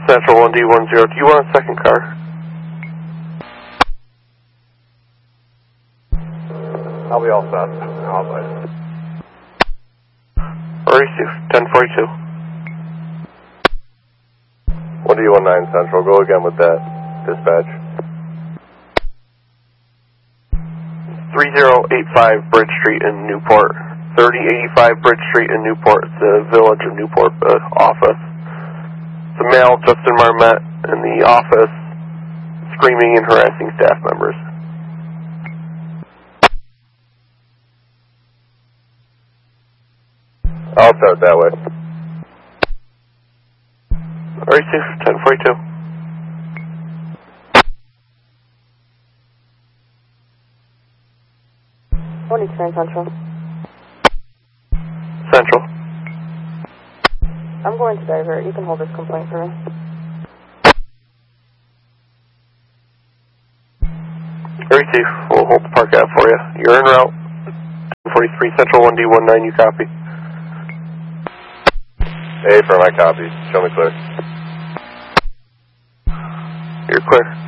Central 1D10, do you want a second car? I'll be all set. I'll wait. REC 1042. 1D19 Central, go again with that. Dispatch. 3085 Bridge Street in Newport. 3085 Bridge Street in Newport. It's the Village of Newport office. It's a male, Justin Marmette, in the office, screaming and harassing staff members. I'll start that way. REC 1042. What is Central? Central. I'm going to divert. You can hold this complaint for me. REC, we'll hold the park out for you. You're en route. 43 Central 1D19, you copy. A for my copy. Show me clear. You're clear.